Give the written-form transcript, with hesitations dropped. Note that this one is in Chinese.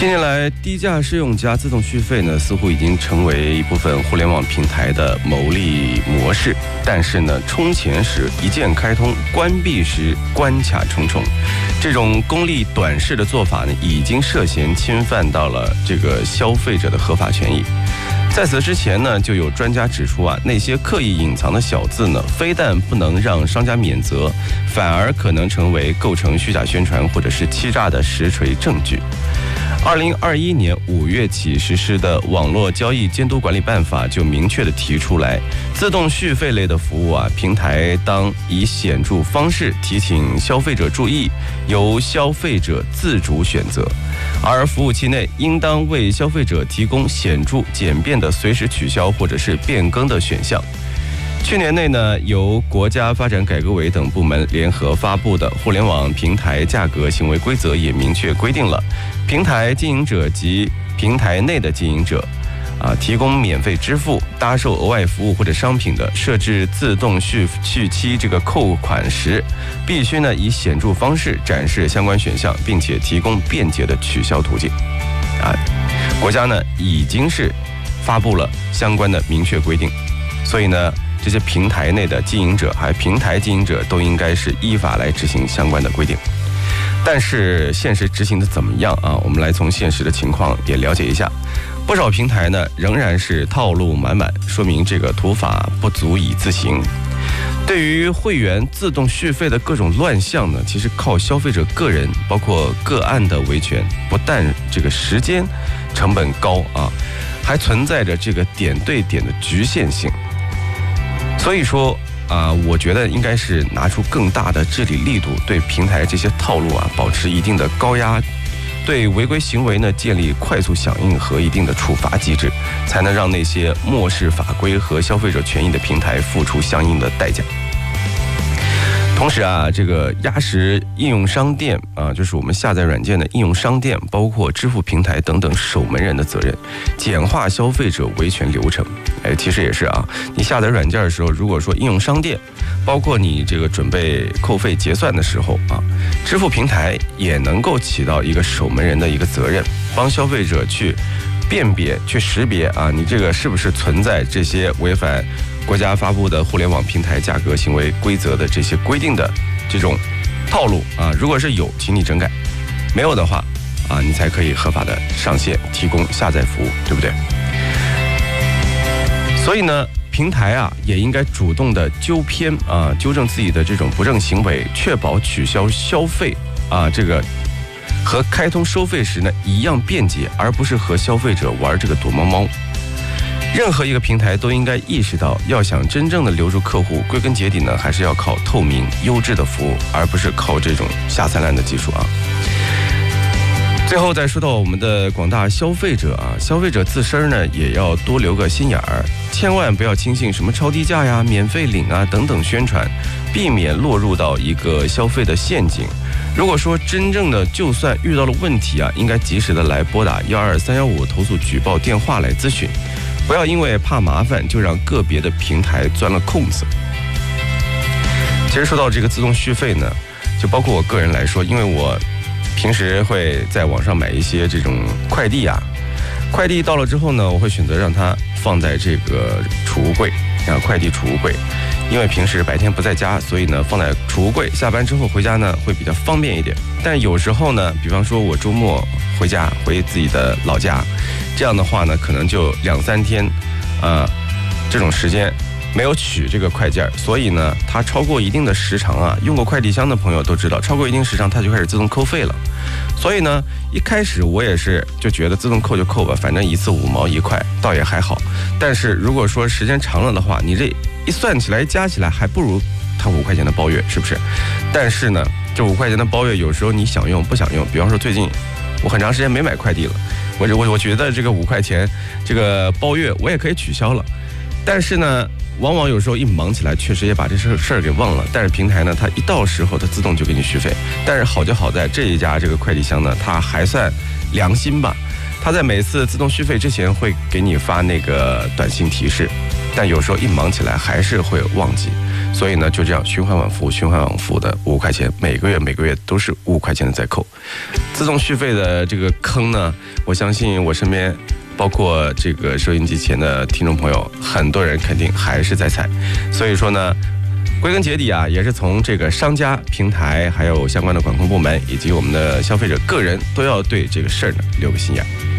近年来，低价试用加自动续费呢，似乎已经成为一部分互联网平台的牟利模式。但是呢，充钱时一键开通，关闭时关卡重重，这种功利短视的做法呢，已经涉嫌侵犯到了这个消费者的合法权益。在此之前呢，就有专家指出啊，那些刻意隐藏的小字呢，非但不能让商家免责，反而可能成为构成虚假宣传或者是欺诈的实锤证据。2021年5月起实施的《网络交易监督管理办法》就明确地提出来，自动续费类的服务啊，平台当以显著方式提醒消费者注意，由消费者自主选择，而服务期内应当为消费者提供显著简便的随时取消或者是变更的选项。去年内呢，由国家发展改革委等部门联合发布的《互联网平台价格行为规则》也明确规定了，平台经营者及平台内的经营者提供免费支付、搭售额外服务或者商品的，设置自动续期这个扣款时，必须呢以显著方式展示相关选项，并且提供便捷的取消途径。国家呢已经是发布了相关的明确规定，所以呢，这些平台内的经营者还有平台经营者都应该是依法来执行相关的规定。但是现实执行的怎么样啊？我们来从现实的情况也了解一下。不少平台呢仍然是套路满满，说明这个土法不足以自行。对于会员自动续费的各种乱象呢，其实靠消费者个人包括个案的维权，不但这个时间成本高啊，还存在着这个点对点的局限性。所以说我觉得应该是拿出更大的治理力度，对平台这些套路保持一定的高压，对违规行为呢建立快速响应和一定的处罚机制，才能让那些漠视法规和消费者权益的平台付出相应的代价。同时这个压实应用商店就是我们下载软件的应用商店，包括支付平台等等守门人的责任，简化消费者维权流程。其实也是你下载软件的时候，如果说应用商店，包括你这个准备扣费结算的时候支付平台也能够起到一个守门人的一个责任，帮消费者去辨别、去识别你这个是不是存在这些违反国家发布的互联网平台价格行为规则的这些规定的这种套路如果是有，请你整改；没有的话你才可以合法的上线提供下载服务，对不对？所以呢，平台也应该主动的纠偏纠正自己的这种不正行为，确保取消消费这个和开通收费时呢一样便捷，而不是和消费者玩这个躲猫猫。任何一个平台都应该意识到，要想真正的留住客户，归根结底呢，还是要靠透明、优质的服务，而不是靠这种下三滥的技术最后再说到我们的广大消费者消费者自身呢也要多留个心眼儿，千万不要轻信什么超低价呀、免费领等等宣传，避免落入到一个消费的陷阱。如果说真正的就算遇到了问题应该及时的来拨打12315投诉举报电话来咨询，不要因为怕麻烦就让个别的平台钻了空子。其实说到这个自动续费呢，就包括我个人来说，因为我平时会在网上买一些这种快递快递到了之后呢，我会选择让它放在这个储物柜快递储物柜，因为平时白天不在家，所以呢放在储物柜，下班之后回家呢会比较方便一点。但有时候呢，比方说我周末回自己的老家，这样的话呢可能就2-3天这种时间没有取这个快件，所以呢它超过一定的时长用过快递箱的朋友都知道，超过一定时长它就开始自动扣费了。所以呢一开始我也是就觉得自动扣就扣吧，反正一次5毛1块倒也还好。但是如果说时间长了的话，你这一算起来加起来还不如它5块钱的包月，是不是？但是呢这5块钱的包月有时候你想用不想用，比方说最近我很长时间没买快递了，我觉得这个5块钱这个包月我也可以取消了，但是呢往往有时候一忙起来，确实也把这事儿给忘了。但是平台呢，它一到时候它自动就给你续费。但是好就好在这一家这个快递箱呢，它还算良心吧。它在每次自动续费之前会给你发那个短信提示，但有时候一忙起来还是会忘记。 所以呢就这样循环往复的5块钱，每个月都是5块钱的在扣。自动续费的这个坑呢，我相信我身边包括这个收音机前的听众朋友，很多人肯定还是在踩。所以说呢，归根结底啊，也是从这个商家、平台，还有相关的管控部门，以及我们的消费者个人，都要对这个事儿呢留个心眼。